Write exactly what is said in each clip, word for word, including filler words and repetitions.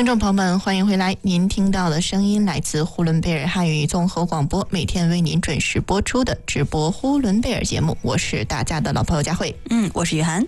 听众朋友们，欢迎回来！您听到的声音来自呼伦贝尔汉语综合广播，每天为您准时播出的直播呼伦贝尔节目，我是大家的老朋友佳慧。 嗯，我是雨涵。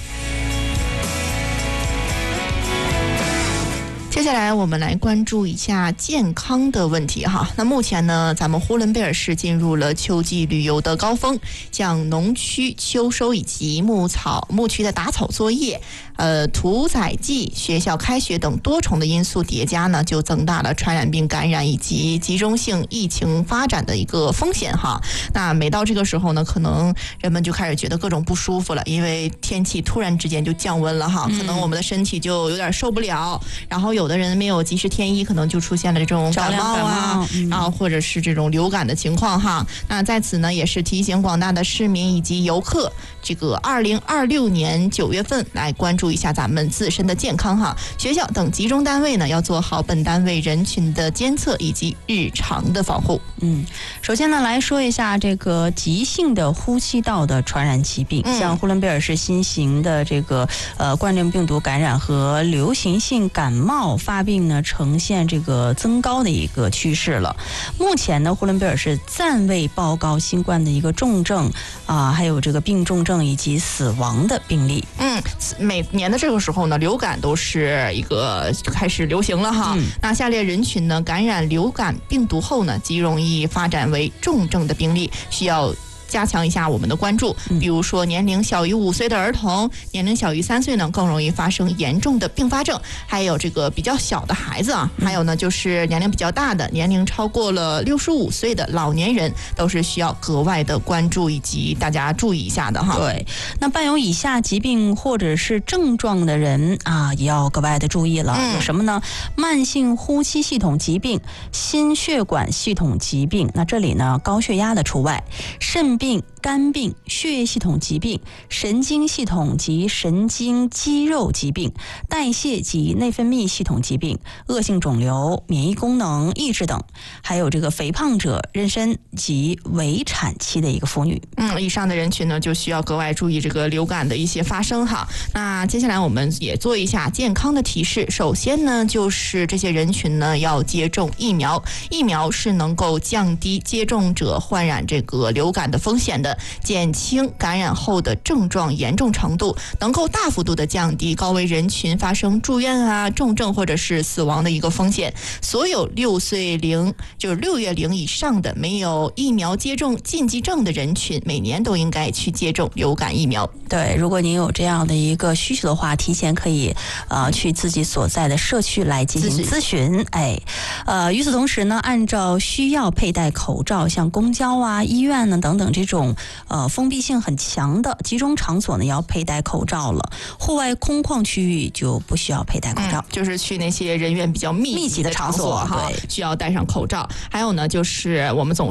接下来我们来关注一下健康的问题哈。那目前呢，咱们呼伦贝尔市进入了秋季旅游的高峰，像农区秋收以及牧草牧区的打草作业、呃屠宰季、学校开学等多重的因素叠加呢，就增大了传染病感染以及集中性疫情发展的一个风险哈。那每到这个时候呢，可能人们就开始觉得各种不舒服了，因为天气突然之间就降温了哈，可能我们的身体就有点受不了，然后有的人没有及时添衣，可能就出现了这种感冒啊，然后或者是这种流感的情况哈。那在此呢，也是提醒广大的市民以及游客，这个二零二六年九月份来关注一下咱们自身的健康哈。学校等集中单位呢，要做好本单位人群的监测以及日常的防护。 嗯，首先呢，来说一下这个急性的呼吸道的传染疾病，嗯、像呼伦贝尔市新型的这个呃冠状病毒感染和流行性感冒发病呢，呈现这个增高的一个趋势了。目前呢，呼伦贝尔市暂未报告新冠的一个重症啊、呃，还有这个病重症以及死亡的病例。 嗯，每年的这个时候呢，流感都是一个开始流行了哈。嗯、那下列人群呢，感染流感病毒后呢，极容易发展为重症的病例，需要加强一下我们的关注，比如说年龄小于五岁的儿童，年龄小于三岁呢，更容易发生严重的并发症，还有这个比较小的孩子啊，还有呢就是年龄比较大的，年龄超过了六十五岁的老年人，都是需要格外的关注以及大家注意一下的哈。 对，那伴有以下疾病或者是症状的人啊，也要格外的注意了。嗯、有什么呢？慢性呼吸系统疾病、心血管系统疾病，那这里呢高血压的除外，肾病、肝病、血液系统疾病、神经系统及神经肌肉疾病、代谢及内分泌系统疾病、恶性肿瘤、免疫功能抑制等，还有这个肥胖者、妊娠及围产期的一个妇女。 嗯，以上的人群呢，就需要格外注意这个流感的一些发生哈。那接下来我们也做一下健康的提示。首先呢，就是这些人群呢要接种疫苗，疫苗是能够降低接种者患染这个流感的风险的，减轻感染后的症状严重程度，能够大幅度的降低高危人群发生住院啊、重症或者是死亡的一个风险。所有六岁龄就是六月龄以上的没有疫苗接种禁忌症的人群，每年都应该去接种流感疫苗。 对，如果您有这样的一个需求的话，提前可以呃去自己所在的社区来进行咨询。哎，呃，与此同时呢，按照需要佩戴口罩，像公交啊、医院呢等等这种呃封闭性很强的集中场所呢，要佩戴口罩了。户外空旷区域就不需要佩戴口罩， 嗯、就是去那些人员比较密集的场所哈，需要戴上口罩。还有呢，就是我们总